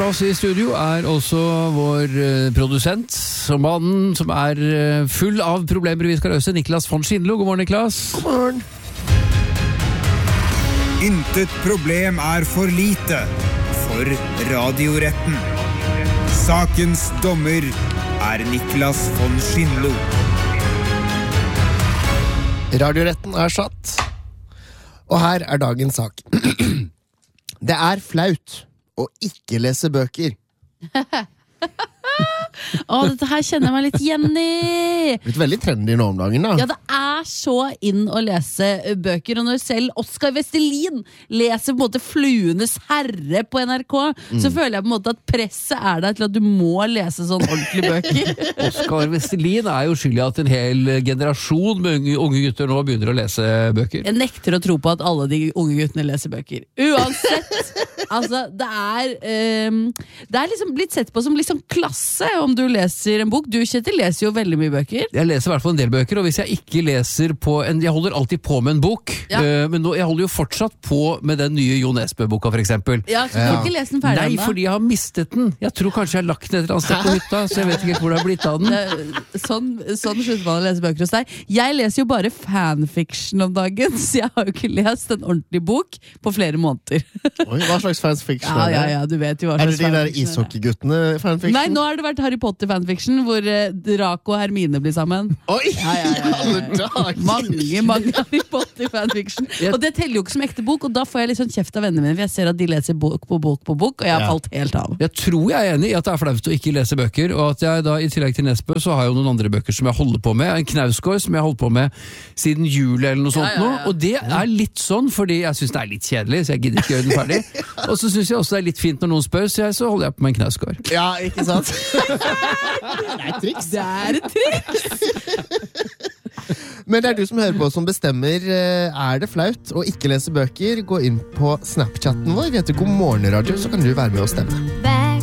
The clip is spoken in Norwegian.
med oss i studio også vår produsent, som mannen som full av problemer vi skal løse, Niklas von Schindlo. God morgen, Niklas. God morgen. Intet problem for lite for radioretten. Sakens dommer Niklas von Schindlo. Radioretten satt, og her dagens sak. Det flaut å ikke lese bøker. Dette her kjenner jeg meg litt igjen i. Det veldig trendy nå om dagen da. Ja, det så inn å lese bøker. Og når selv Oskar Vestelin leser på en måte Fluenes herre på NRK, så føler jeg på en måte at presset der til at du må lese sånn ordentlige bøker. Oskar Vestelin jo skyldig at en hel generasjon med unge gutter nå begynner å lese bøker. Jeg nekter å tro på at alle de unge guttene leser bøker. Uansett, altså det liksom blitt sett på som liksom klasse om du leser en bok. Du, Kjetil, leser jo veldig mye bøker. Jeg leser i hvert fall en del bøker, og hvis jeg ikke leser jeg holder alltid på med en bok, men nå, jeg holder jo fortsatt på med den nye Jo Nesbø-boka, for eksempel. Ja, så du har ikke lest den ferdig enda? Nei, fordi jeg har mistet den. Jeg tror kanskje jeg har lagt den et eller annet sted på hytta, så jeg vet ikke hvor det har blitt av den. Sånn slutter man å lese bøker hos deg. Jeg leser jo bare fanfiction om dagen, så jeg har jo ikke lest en ordentlig bok på flere måneder. Oi, hva slags fanfiction det? Ja, du vet jo hva slags det de der ishockeyguttene fanfiction? Nei, nå har det vært Harry Potter fanfiction, hvor Draco og Hermine blir sammen. Oi, mange Harry Potter fanfiction. Og det teller jo ikke som ekte bok, og da får jeg litt sånn kjeft av vennene mine, for jeg ser at de leser bok på bok, og jeg har falt helt av. Jeg tror jeg enig i at det flaut å ikke lese bøker, og at jeg da i tillegg til Nesbø så har jeg jo noen andre bøker som jeg holder på med. En Knausgård som jeg har holdt på med siden jul eller noe sånt nå, og det litt sånn, fordi jeg synes det litt kjedelig, så jeg gidder ikke gjøre den ferdig. Og så synes jeg også det litt fint når noen spør, så holder jeg på med en Knausgård. Ja, ikke sant? Det et triks. Det et triks! Men det du som hører på som bestemmer. Det flaut å ikke lese bøker? Gå inn på Snapchatten vår. Vi heter God morgen radio, så kan du være med og stemme.